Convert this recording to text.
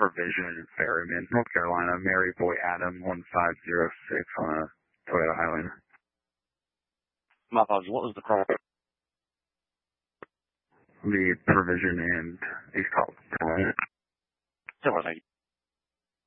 Provision in Ferryman, North Carolina, Mary Boy Adam 1506 on a Toyota Highlander. My apologies. What was the call? The Provision in East Carolina. Thank you.